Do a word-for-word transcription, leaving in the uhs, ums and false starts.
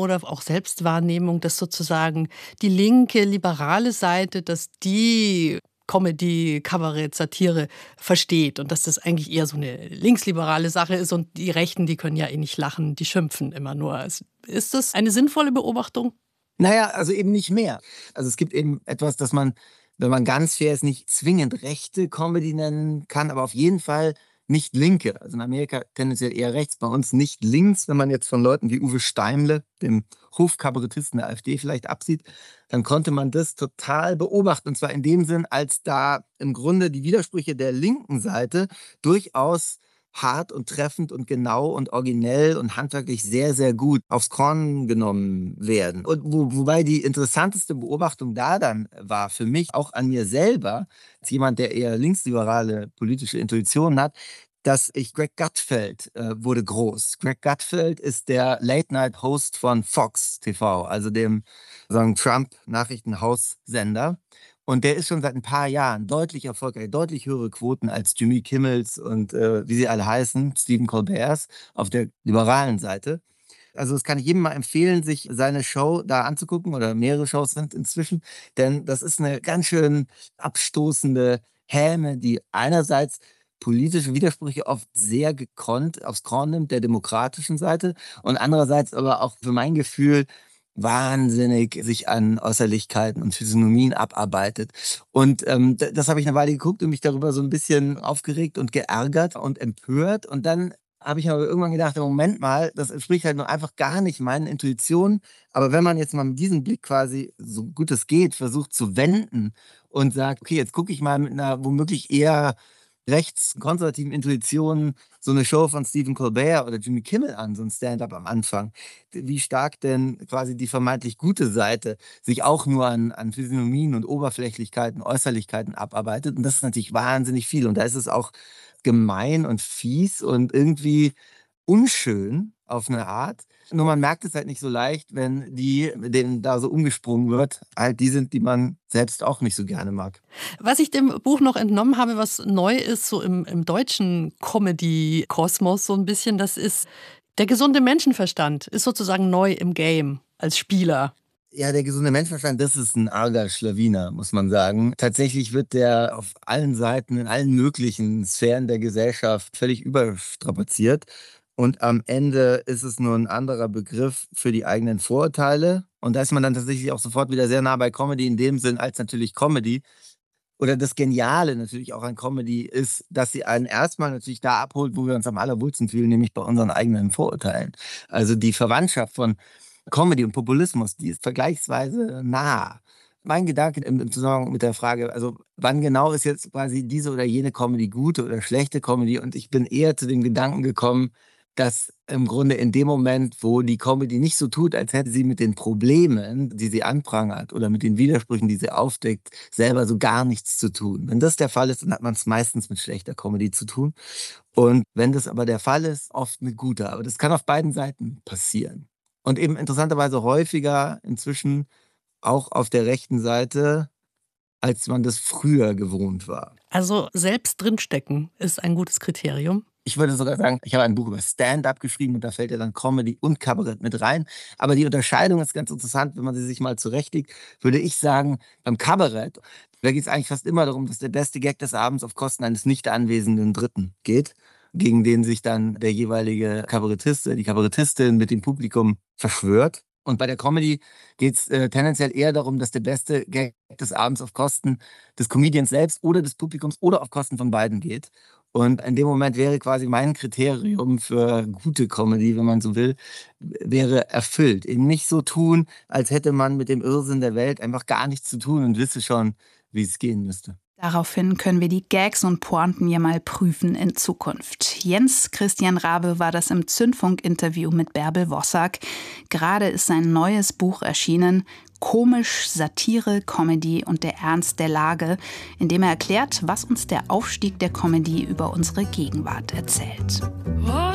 oder auch Selbstwahrnehmung, dass sozusagen die linke, liberale Seite, dass die Comedy, Kabarett, Satire versteht und dass das eigentlich eher so eine linksliberale Sache ist und die Rechten, die können ja eh nicht lachen, die schimpfen immer nur. Ist das eine sinnvolle Beobachtung? Naja, also eben nicht mehr. Also es gibt eben etwas, das man, wenn man ganz fair ist, nicht zwingend rechte Comedy nennen kann, aber auf jeden Fall nicht linke. Also in Amerika tendenziell eher rechts, bei uns nicht links. Wenn man jetzt von Leuten wie Uwe Steimle, dem Hofkabarettisten der AfD, vielleicht absieht, dann konnte man das total beobachten. Und zwar in dem Sinn, als da im Grunde die Widersprüche der linken Seite durchaus hart und treffend und genau und originell und handwerklich sehr, sehr gut aufs Korn genommen werden. Und wo, wobei die interessanteste Beobachtung da dann war für mich, auch an mir selber, als jemand, der eher linksliberale politische Intuitionen hat, dass ich Greg Gutfeld äh, wurde groß. Greg Gutfeld ist der Late-Night-Host von Fox T V, also dem sagen Trump-Nachrichtenhaussender. Und der ist schon seit ein paar Jahren deutlich erfolgreich, deutlich höhere Quoten als Jimmy Kimmels und äh, wie sie alle heißen, Stephen Colberts auf der liberalen Seite. Also das kann ich jedem mal empfehlen, sich seine Show da anzugucken oder mehrere Shows sind inzwischen, denn das ist eine ganz schön abstoßende Häme, die einerseits politische Widersprüche oft sehr gekonnt aufs Korn nimmt, der demokratischen Seite und andererseits aber auch für mein Gefühl wahnsinnig sich an Äußerlichkeiten und Physiognomien abarbeitet. Und ähm, d- das habe ich eine Weile geguckt und mich darüber so ein bisschen aufgeregt und geärgert und empört. Und dann habe ich aber irgendwann gedacht, Moment mal, das entspricht halt nur einfach gar nicht meinen Intuitionen. Aber wenn man jetzt mal mit diesem Blick quasi, so gut es geht, versucht zu wenden und sagt, okay, jetzt gucke ich mal mit einer womöglich eher rechtskonservativen Intuitionen so eine Show von Stephen Colbert oder Jimmy Kimmel an, so ein Stand-up am Anfang. Wie stark denn quasi die vermeintlich gute Seite sich auch nur an, an Physiognomien und Oberflächlichkeiten, Äußerlichkeiten abarbeitet. Und das ist natürlich wahnsinnig viel. Und da ist es auch gemein und fies und irgendwie unschön auf eine Art. Nur man merkt es halt nicht so leicht, wenn die, mit denen da so umgesprungen wird, halt die sind, die man selbst auch nicht so gerne mag. Was ich dem Buch noch entnommen habe, was neu ist, so im, im deutschen Comedy-Kosmos so ein bisschen, das ist der gesunde Menschenverstand, ist sozusagen neu im Game als Spieler. Ja, der gesunde Menschenverstand, das ist ein arger Schlawiner, muss man sagen. Tatsächlich wird der auf allen Seiten, in allen möglichen Sphären der Gesellschaft völlig überstrapaziert. Und am Ende ist es nur ein anderer Begriff für die eigenen Vorurteile. Und da ist man dann tatsächlich auch sofort wieder sehr nah bei Comedy in dem Sinn, als natürlich Comedy. Oder das Geniale natürlich auch an Comedy ist, dass sie einen erstmal natürlich da abholt, wo wir uns am allerwohlsten fühlen, nämlich bei unseren eigenen Vorurteilen. Also die Verwandtschaft von Comedy und Populismus, die ist vergleichsweise nah. Mein Gedanke im, im Zusammenhang mit der Frage, also wann genau ist jetzt quasi diese oder jene Comedy gute oder schlechte Comedy? Und ich bin eher zu dem Gedanken gekommen, dass im Grunde in dem Moment, wo die Comedy nicht so tut, als hätte sie mit den Problemen, die sie anprangert oder mit den Widersprüchen, die sie aufdeckt, selber so gar nichts zu tun. Wenn das der Fall ist, dann hat man es meistens mit schlechter Comedy zu tun. Und wenn das aber der Fall ist, oft mit guter. Aber das kann auf beiden Seiten passieren. Und eben interessanterweise häufiger inzwischen auch auf der rechten Seite, als man das früher gewohnt war. Also selbst drinstecken ist ein gutes Kriterium. Ich würde sogar sagen, ich habe ein Buch über Stand-up geschrieben und da fällt ja dann Comedy und Kabarett mit rein. Aber die Unterscheidung ist ganz interessant, wenn man sie sich mal zurechtlegt, würde ich sagen, beim Kabarett, da geht es eigentlich fast immer darum, dass der beste Gag des Abends auf Kosten eines nicht anwesenden Dritten geht, gegen den sich dann der jeweilige Kabarettist, die Kabarettistin mit dem Publikum verschwört. Und bei der Comedy geht es äh, tendenziell eher darum, dass der beste Gag des Abends auf Kosten des Comedians selbst oder des Publikums oder auf Kosten von beiden geht. Und in dem Moment wäre quasi mein Kriterium für gute Comedy, wenn man so will, wäre erfüllt. Eben nicht so tun, als hätte man mit dem Irrsinn der Welt einfach gar nichts zu tun und wisse schon, wie es gehen müsste. Daraufhin können wir die Gags und Pointen ja mal prüfen in Zukunft. Jens Christian Rabe war das im Zündfunk-Interview mit Bärbel Wossack. Gerade ist sein neues Buch erschienen, Komisch, Satire, Comedy und der Ernst der Lage, in dem er erklärt, was uns der Aufstieg der Comedy über unsere Gegenwart erzählt.